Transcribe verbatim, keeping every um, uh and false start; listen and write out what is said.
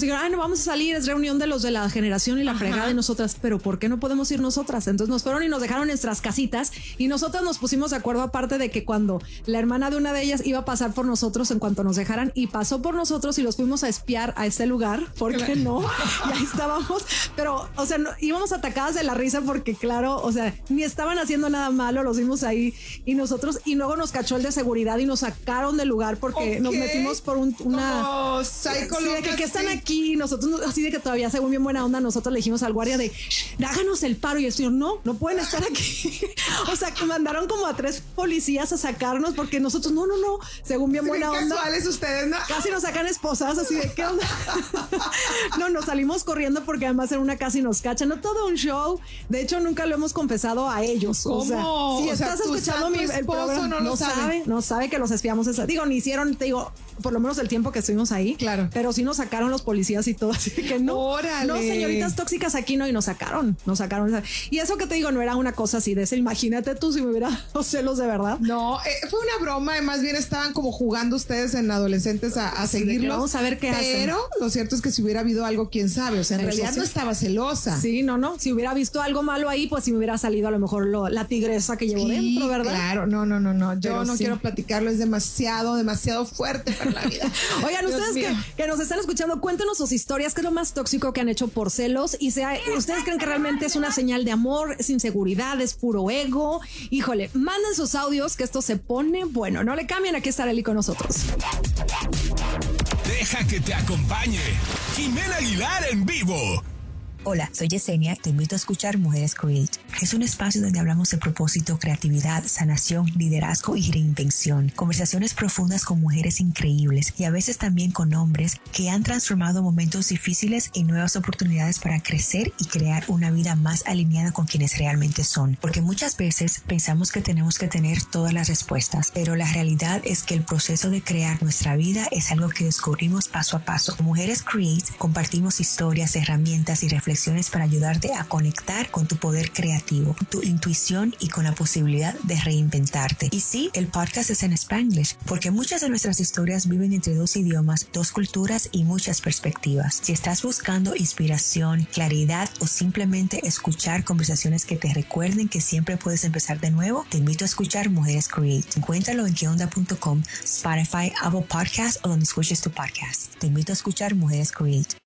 dijeron, ay, no vamos a salir, es reunión de los de la generación y la Ajá. fregada de nosotras, pero ¿por qué no podemos ir nosotras? Entonces nos fueron y nos dejaron nuestras casitas y nosotras nos pusimos de acuerdo, aparte de que cuando la hermana de una de ellas iba a pasar por nosotros en cuanto nos dejaran, y pasó por nosotros y los fuimos a espiar a ese lugar, ¿por qué no? Y ahí estábamos, pero o sea, no, íbamos atacadas de la risa porque claro, o sea, ni estaban haciendo nada malo, los vimos ahí y nosotros, y luego nos cachó el de seguridad y nos sacaron del lugar porque okay. nos metimos por un, una oh, sí, de que, que están aquí y nosotros así de que todavía según bien buena onda nosotros le dijimos al guardia de háganos el paro y el señor no, no pueden estar aquí. O sea, que mandaron como a tres policías a sacarnos porque nosotros no, no, no, según bien sí, buena onda. Casuales ustedes, ¿no? Casi nos sacan esposas así de qué onda. No, nos salimos corriendo porque además era una casa y nos cachan, no todo un show. De hecho, nunca lo hemos confesado a ellos. ¿Cómo? O sea, si o estás sea, escuchando mi el programa, no, no sabe. sabe, no sabe que los espiamos. Esa. Digo, ni hicieron, te digo, por lo menos el tiempo que estuvimos ahí. Claro. Pero sí nos sacaron los policías y todo, así que no. Órale. No, señoritas tóxicas aquí no, y nos sacaron, nos sacaron. Y eso que te digo, no era una cosa así de ese. Imagínate tú si me hubiera dado celos de verdad. No, eh, fue una broma. Más bien estaban como jugando ustedes en adolescentes a, a seguirlos. Vamos a ver qué pero hacen. Pero lo cierto es que si hubiera habido algo, quién sabe. O sea, en eso realidad sí. no estaba celosa. Sí, no, no. Si hubiera visto algo malo ahí, pues si me hubiera salido a lo mejor lo, la tigresa que llevo sí, dentro, ¿verdad? Claro, no, no, no, no. Yo pero no sí. quiero platicarlo. Es demasiado, demasiado fuerte para la vida. Oigan, Dios ustedes que, que nos están escuchando, cuéntenos sus historias. ¿Qué es lo más tóxico que han hecho por celos? Y sea, ¿ustedes creen que realmente es una señal de amor, es inseguridad, es puro ego? Híjole, manden sus audios que esto se pone bueno. No le cambien, aquí estará Eli con nosotros. Deja que te acompañe Jimena Aguilar en vivo. Hola, soy Yesenia, te invito a escuchar Mujeres Create. Es un espacio donde hablamos de propósito, creatividad, sanación, liderazgo y reinvención. Conversaciones profundas con mujeres increíbles y a veces también con hombres que han transformado momentos difíciles en nuevas oportunidades para crecer y crear una vida más alineada con quienes realmente son. Porque muchas veces pensamos que tenemos que tener todas las respuestas, pero la realidad es que el proceso de crear nuestra vida es algo que descubrimos paso a paso. Mujeres Create compartimos historias, herramientas y reflexiones para ayudarte a conectar con tu poder creativo, tu intuición y con la posibilidad de reinventarte. Y sí, el podcast es en Spanglish, porque muchas de nuestras historias viven entre dos idiomas, dos culturas y muchas perspectivas. Si estás buscando inspiración, claridad o simplemente escuchar conversaciones que te recuerden que siempre puedes empezar de nuevo, te invito a escuchar Mujeres Create. Encuéntralo en que onda punto com, Spotify, Apple Podcasts o donde escuches tu podcast. Te invito a escuchar Mujeres Create.